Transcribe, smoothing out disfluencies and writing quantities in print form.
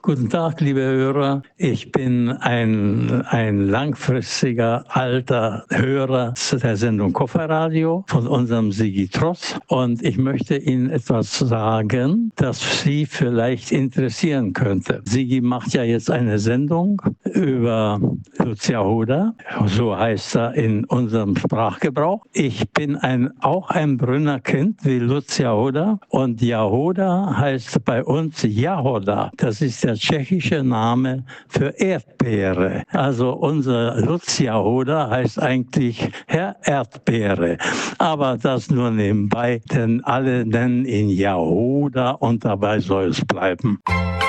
Guten Tag, liebe Hörer. Ich bin ein langfristiger, alter Hörer der Sendung Kofferradio von unserem Sigi Tross. Und ich möchte Ihnen etwas sagen, das Sie vielleicht interessieren könnte. Sigi macht ja jetzt eine Sendung über Lutz Jahoda. So heißt er in unserem Sprachgebrauch. Ich bin auch ein Brünner Kind wie Lutz Jahoda. Und Jahoda heißt bei uns Jahoda. Das ist der tschechische Name für Erdbeere. Also unser Lutz Jahoda heißt eigentlich Herr Erdbeere. Aber das nur nebenbei, denn alle nennen ihn Jahoda und dabei soll es bleiben.